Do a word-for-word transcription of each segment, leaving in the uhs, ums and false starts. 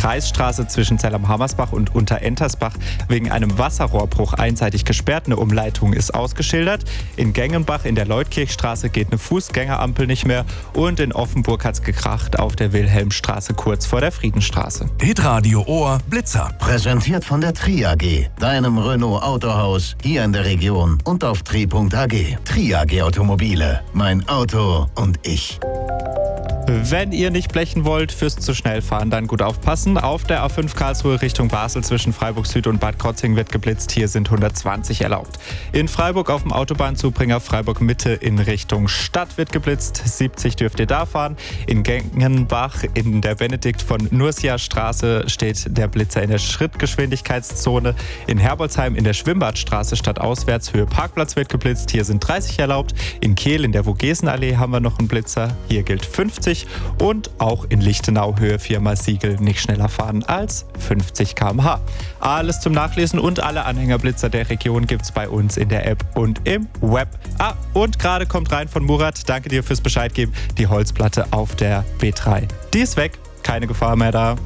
Kreisstraße zwischen Zell am Hammersbach und Unterentersbach wegen einem Wasserrohrbruch einseitig gesperrt. Eine Umleitung ist ausgeschildert. In Gengenbach in der Leutkirchstraße geht eine Fußgängerampel nicht mehr. Und in Offenburg hat's gekracht auf der Wilhelmstraße kurz vor der Friedenstraße. Hitradio Ohr Blitzer. Präsentiert von der Tri A G, deinem Renault Autohaus hier in der Region und auf tri punkt a g. Tri A G Automobile, mein Auto und ich. Wenn ihr nicht blechen wollt fürs zu schnell fahren, dann gut aufpassen. Auf der A fünf Karlsruhe Richtung Basel zwischen Freiburg Süd und Bad Krotzing wird geblitzt. Hier sind hundertzwanzig erlaubt. In Freiburg auf dem Autobahnzubringer Freiburg Mitte in Richtung Stadt wird geblitzt. siebzig dürft ihr da fahren. In Gengenbach in der Benedikt von Nursia Straße steht der Blitzer in der Schrittgeschwindigkeitszone. In Herbolzheim in der Schwimmbadstraße stadtauswärts Höhe Parkplatz wird geblitzt. Hier sind dreißig erlaubt. In Kehl in der Vogesenallee haben wir noch einen Blitzer. Hier gilt fünfzig. Und auch in Lichtenau Höhe vier mal Siegel nicht schneller fahren als fünfzig Kilometer pro Stunde. Alles zum Nachlesen und alle Anhängerblitzer der Region gibt's bei uns in der App und im Web. Ah, und gerade kommt rein von Murat. Danke dir fürs Bescheid geben. Die Holzplatte auf der B drei. Die ist weg. Keine Gefahr mehr da.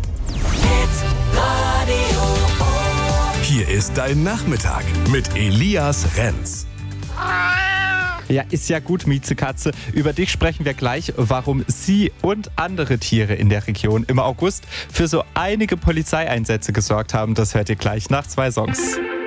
Hier ist dein Nachmittag mit Elias Renz. Ja, ist ja gut, Miezekatze. Über dich sprechen wir gleich, warum sie und andere Tiere in der Region im August für so einige Polizeieinsätze gesorgt haben. Das hört ihr gleich nach zwei Songs.